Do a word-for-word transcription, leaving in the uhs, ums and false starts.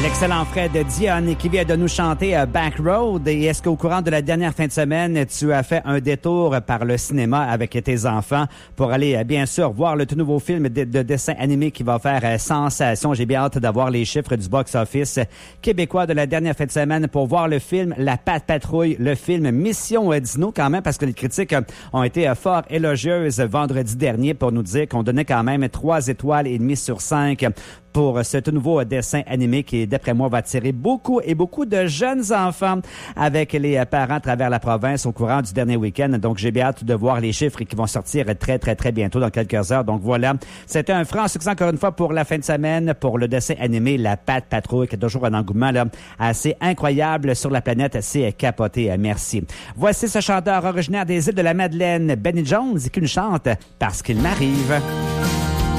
L'excellent Fred Dion qui vient de nous chanter Back Road. Et est-ce qu'au courant de la dernière fin de semaine, tu as fait un détour par le cinéma avec tes enfants pour aller, bien sûr, voir le tout nouveau film de, de dessin animé qui va faire sensation? J'ai bien hâte d'avoir les chiffres du box-office québécois de la dernière fin de semaine pour voir le film La Patte Patrouille, le film Mission Dino quand même, parce que les critiques ont été fort élogieuses vendredi dernier pour nous dire qu'on donnait quand même trois étoiles et demie sur cinq pour ce tout nouveau dessin animé qui, d'après moi, va attirer beaucoup et beaucoup de jeunes enfants avec les parents à travers la province au courant du dernier week-end. Donc, j'ai bien hâte de voir les chiffres qui vont sortir très, très, très bientôt, dans quelques heures. Donc, voilà. C'était un franc succès, encore une fois, pour la fin de semaine, pour le dessin animé La Patte Patrouille, qui a toujours un engouement là assez incroyable sur la planète. C'est capoté. Merci. Voici ce chanteur originaire des îles de la Madeleine, Benny Jones, qui nous chante « Parce qu'il m'arrive ».